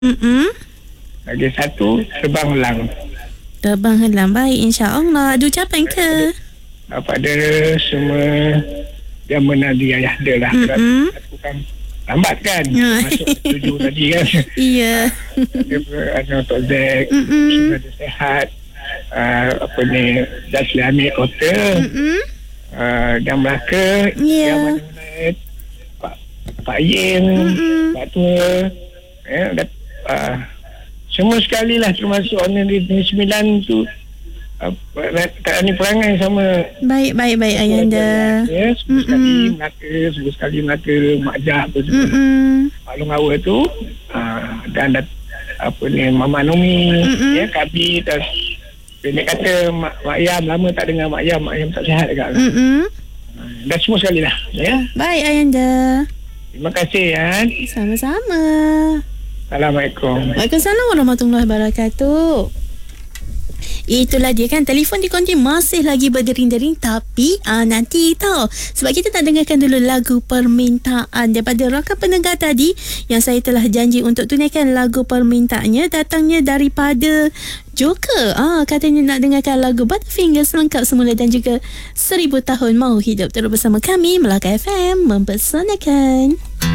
Lagi satu terbang helang. Terbang helang. Baik, insya-Allah. Ada ucapan ke? Pada semua yang menadi ayah dia lah. Aku kan lambat kan masuk 7 tadi kan. Iya. Untuk Zek semua dia sihat. Dasli Amir Kota, dan Melaka, yang mana Pak Yim, Pak Tua, semua sekali lah, termasuk orang di 9 tu. Tak ada perangai sama. Baik Ayanda. Sebelum sekali Melaka, Mak Jah apa semua. Pak Long Awal tu, dan Mama Nomi, Kak Bi, dia kata Mak Yam lama tak dengar Mak Yam tak sihat dekat lah. Dan semua sekali lah, ya. Baik Ayanda. Terima kasih ya. Sama-sama. Assalamualaikum. Waalaikumsalam warahmatullahi wabarakatuh. Itulah dia kan, telefon dikunci masih lagi berdering-dering, tapi nanti tahu sebab kita tak dengarkan dulu lagu permintaan daripada rakan pendengar tadi yang saya telah janji untuk tunaikan lagu permintaannya, datangnya daripada Joker. Katanya nak dengarkan lagu Butterfingers lengkap semula dan juga 1000 tahun mau hidup. Terus bersama kami Melaka FM mempersanakan.